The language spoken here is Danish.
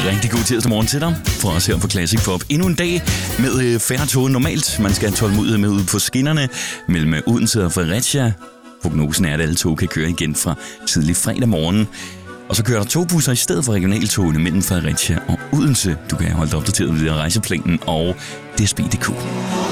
Rigtig god tirsdag morgen til dig. For os her på Classic Pop. Endnu en dag med færre tog normalt. Man skal have tålmodighed med ude på skinnerne mellem Odense og Fredericia. Prognosen er, at alle tog kan køre igen fra tidlig fredag morgen. Og så kører der togbusser i stedet for regionaltogene mellem Fredericia og Odense. Du kan holde dig opdateret ved rejseplanen og DSB.dk.